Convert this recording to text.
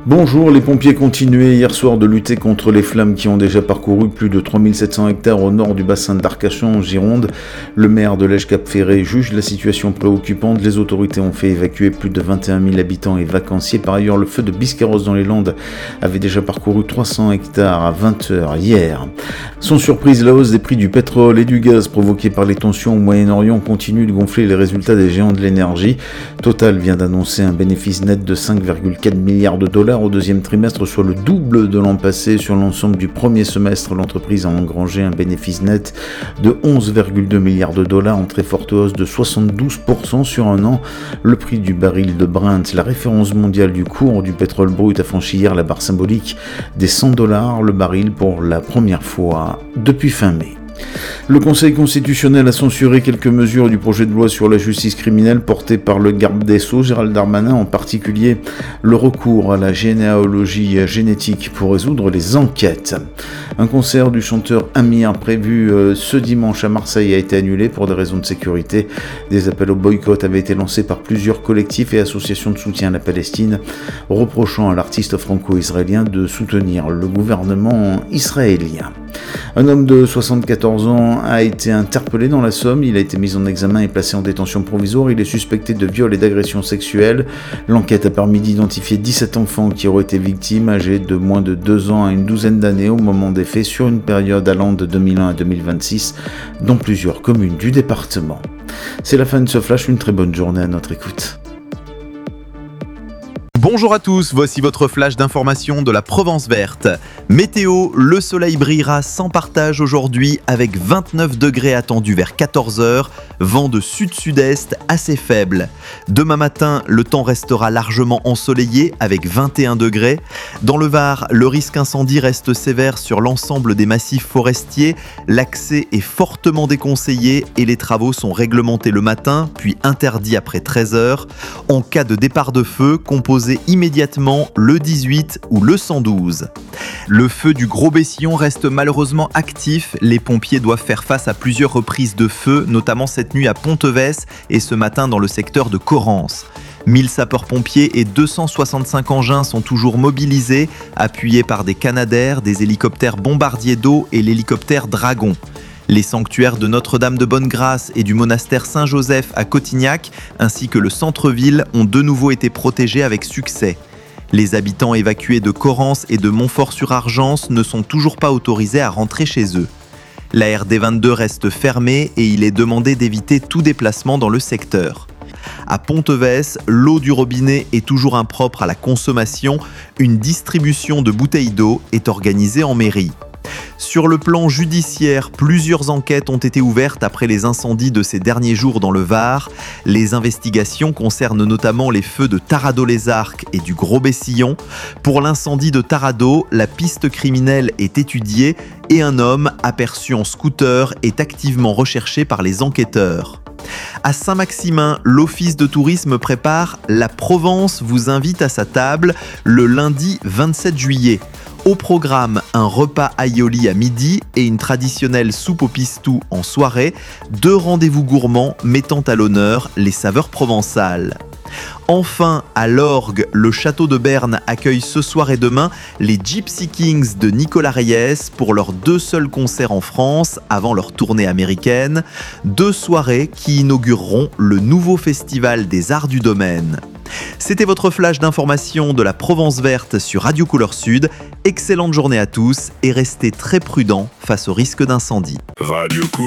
Bonjour, les pompiers continuaient hier soir de lutter contre les flammes qui ont déjà parcouru plus de 3700 hectares au nord du bassin d'Arcachon en Gironde. Le maire de Lège-Cap-Ferré juge la situation préoccupante. Les autorités ont fait évacuer plus de 21 000 habitants et vacanciers. Par ailleurs, le feu de Biscarrosse dans les Landes avait déjà parcouru 300 hectares à 20h hier. Sans surprise, la hausse des prix du pétrole et du gaz provoquée par les tensions au Moyen-Orient continue de gonfler les résultats des géants de l'énergie. Total vient d'annoncer un bénéfice net de 5,4 milliards de dollars au deuxième trimestre, soit le double de l'an passé. Sur l'ensemble du premier semestre, l'entreprise a engrangé un bénéfice net de 11,2 milliards de dollars, en très forte hausse de 72% sur un an. Le prix du baril de Brent, la référence mondiale du cours du pétrole brut, a franchi hier la barre symbolique des 100 dollars le baril pour la première fois depuis fin mai. Le Conseil constitutionnel a censuré quelques mesures du projet de loi sur la justice criminelle porté par le garde des Sceaux, Gérald Darmanin, en particulier le recours à la généalogie génétique pour résoudre les enquêtes. Un concert du chanteur Amir prévu ce dimanche à Marseille a été annulé pour des raisons de sécurité. Des appels au boycott avaient été lancés par plusieurs collectifs et associations de soutien à la Palestine, reprochant à l'artiste franco-israélien de soutenir le gouvernement israélien. Un homme de 74 ans a été interpellé dans la Somme. Il a été mis en examen et placé en détention provisoire. Il est suspecté de viol et d'agression sexuelle. L'enquête a permis d'identifier 17 enfants qui auraient été victimes, âgés de moins de 2 ans à une douzaine d'années au moment des faits, sur une période allant de 2001 à 2026, dans plusieurs communes du département. C'est la fin de ce flash. Une très bonne journée à notre écoute. Bonjour à tous, voici votre flash d'information de la Provence verte. Météo, le soleil brillera sans partage aujourd'hui avec 29 degrés attendus vers 14h, vent de sud-sud-est assez faible. Demain matin, le temps restera largement ensoleillé avec 21 degrés. Dans le Var, le risque incendie reste sévère sur l'ensemble des massifs forestiers. L'accès est fortement déconseillé et les travaux sont réglementés le matin, puis interdits après 13h. En cas de départ de feu, composez immédiatement le 18 ou le 112. Le feu du Gros Bessillon reste malheureusement actif. Les pompiers doivent faire face à plusieurs reprises de feu, notamment cette nuit à Pontevès et ce matin dans le secteur de Corrence. 1000 sapeurs-pompiers et 265 engins sont toujours mobilisés, appuyés par des Canadair, des hélicoptères bombardiers d'eau et l'hélicoptère Dragon. Les sanctuaires de Notre-Dame de Bonne-Grâce et du monastère Saint-Joseph à Cotignac, ainsi que le centre-ville, ont de nouveau été protégés avec succès. Les habitants évacués de Corrence et de Montfort-sur-Argence ne sont toujours pas autorisés à rentrer chez eux. La RD22 reste fermée et il est demandé d'éviter tout déplacement dans le secteur. À Pontevès, l'eau du robinet est toujours impropre à la consommation. Une distribution de bouteilles d'eau est organisée en mairie. Sur le plan judiciaire, plusieurs enquêtes ont été ouvertes après les incendies de ces derniers jours dans le Var. Les investigations concernent notamment les feux de Taradot-les-Arcs et du Gros Bessillon. Pour l'incendie de Taradot, la piste criminelle est étudiée et un homme aperçu en scooter est activement recherché par les enquêteurs. À Saint-Maximin, l'Office de tourisme prépare « La Provence vous invite à sa table » le lundi 27 juillet. Au programme, un repas aioli à midi et une traditionnelle soupe au pistou en soirée, 2 rendez-vous gourmands mettant à l'honneur les saveurs provençales. Enfin, à l'Orgue, le château de Berne accueille ce soir et demain les Gypsy Kings de Nicolas Reyes pour leurs 2 seuls concerts en France avant leur tournée américaine. 2 soirées qui inaugureront le nouveau festival des arts du domaine. C'était votre flash d'information de la Provence verte sur Radio Couleur Sud. Excellente journée à tous et restez très prudents face au risque d'incendie.